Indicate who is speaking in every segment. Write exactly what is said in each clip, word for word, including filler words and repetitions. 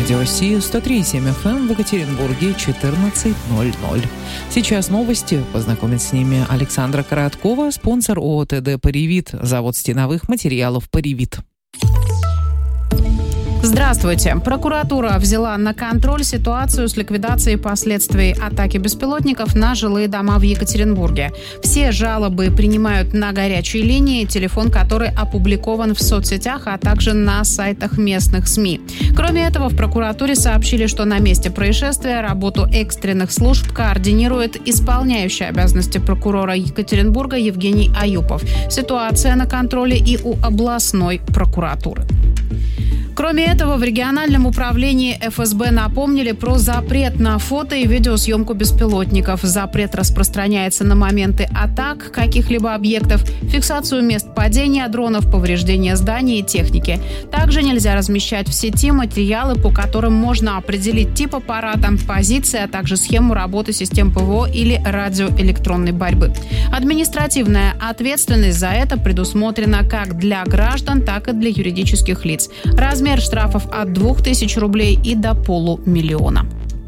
Speaker 1: Радио Си, сто три и семь эф эм в Екатеринбурге, четырнадцать ноль ноль. Сейчас новости. Познакомит с ними Александра Короткова, спонсор ООО ТД «Паривит», завод стеновых материалов «Паривит».
Speaker 2: Здравствуйте. Прокуратура взяла на контроль ситуацию с ликвидацией последствий атаки беспилотников на жилые дома в Екатеринбурге. Все жалобы принимают на горячей линии, телефон которой опубликован в соцсетях, а также на сайтах местных СМИ. Кроме этого, в прокуратуре сообщили, что на месте происшествия работу экстренных служб координирует исполняющий обязанности прокурора Екатеринбурга Евгений Аюпов. Ситуация на контроле и у областной прокуратуры. Кроме этого, в региональном управлении эф эс бэ напомнили про запрет на фото и видеосъемку беспилотников. Запрет распространяется на моменты атак каких-либо объектов, фиксацию мест падения дронов, повреждения зданий и техники. Также нельзя размещать в сети материалы, по которым можно определить тип аппарата, позиции, а также схему работы систем пэ вэ о или радиоэлектронной борьбы. Административная ответственность за это предусмотрена как для граждан, так и для юридических лиц. Размер штрафов от двух тысяч рублей и до полумиллиона.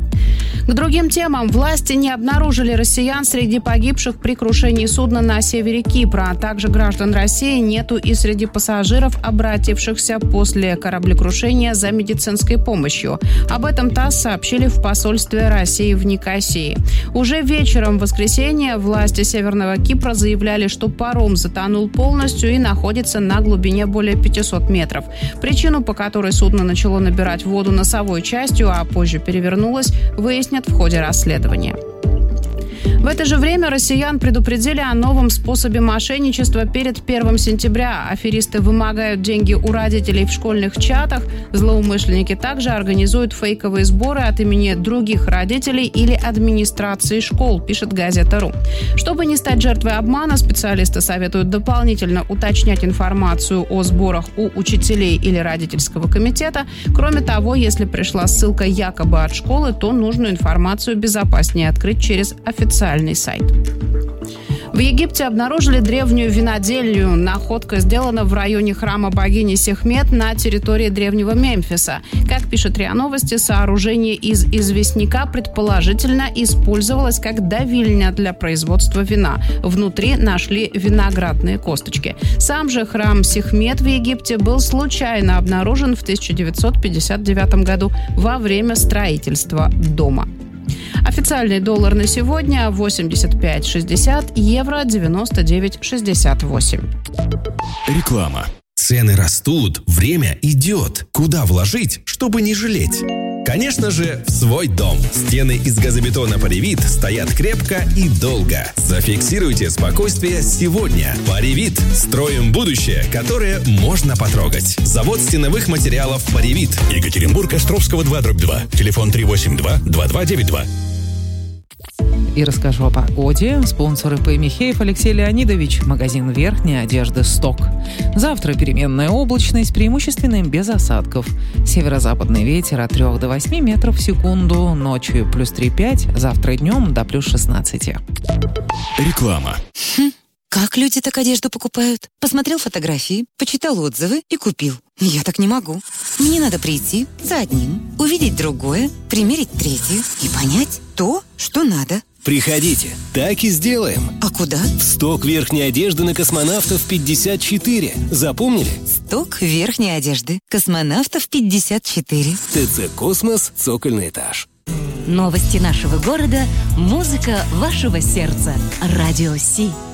Speaker 2: К другим темам. Власти не обнаружили россиян среди погибших при крушении судна на севере Кипра, а также граждан России нету и среди пассажиров, обратившихся после кораблекрушения за медицинской помощью. Об этом ТАСС сообщили в посольстве России в Никосии. Уже вечером в воскресенье власти Северного Кипра заявляли, что паром затонул полностью и находится на глубине более пятисот метров. Причину, по которой судно начало набирать воду носовой частью, а позже перевернулось, выяснят в ходе расследования. В это же время россиян предупредили о новом способе мошенничества перед первым сентября. Аферисты вымогают деньги у родителей в школьных чатах. Злоумышленники также организуют фейковые сборы от имени других родителей или администрации школ, пишет газета.ру. Чтобы не стать жертвой обмана, специалисты советуют дополнительно уточнять информацию о сборах у учителей или родительского комитета. Кроме того, если пришла ссылка якобы от школы, то нужную информацию безопаснее открыть через официальный сайт. В Египте обнаружили древнюю винодельню. Находка сделана в районе храма богини Сехмет на территории древнего Мемфиса. Как пишет РИА Новости, сооружение из известняка предположительно использовалось как давильня для производства вина. Внутри нашли виноградные косточки. Сам же храм Сехмет в Египте был случайно обнаружен в тысяча девятьсот пятьдесят девятом году во время строительства дома. Официальный доллар на сегодня восемьдесят пять шестьдесят, евро девяносто девять шестьдесят восемь.
Speaker 3: Реклама. Цены растут, время идет. Куда вложить, чтобы не жалеть? Конечно же, в свой дом. Стены из газобетона «Паривит» стоят крепко и долго. Зафиксируйте спокойствие сегодня. «Паривит» – строим будущее, которое можно потрогать. Завод стеновых материалов «Паривит». Екатеринбург, Островского два дробь два. Телефон три восемь два два два девять два.
Speaker 1: И расскажу о погоде. Спонсор ИП Михеев Алексей Леонидович. Магазин верхней одежды «Сток». Завтра переменная облачность, преимущественно без осадков. Северо-западный ветер от трёх до восьми метров в секунду. Ночью плюс три-пять, завтра днем до плюс шестнадцати.
Speaker 3: Реклама.
Speaker 4: Хм, как люди так одежду покупают? Посмотрел фотографии, почитал отзывы и купил. Я так не могу. Мне надо прийти за одним, увидеть другое, примерить третье и понять то, что надо.
Speaker 5: Приходите, так и сделаем.
Speaker 4: А куда?
Speaker 5: В сток верхней одежды на Космонавтов пятьдесят четыре. Запомнили?
Speaker 4: Сток верхней одежды. Космонавтов пятьдесят четыре.
Speaker 5: ТЦ «Космос», цокольный этаж.
Speaker 6: Новости нашего города, музыка вашего сердца. Радио Си.